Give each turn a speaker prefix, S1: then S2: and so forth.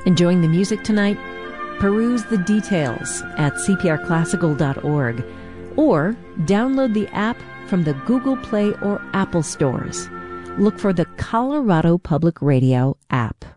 S1: Enjoying the music tonight? Peruse the details at cprclassical.org or download the app from the Google Play or Apple stores. Look for the Colorado Public Radio app.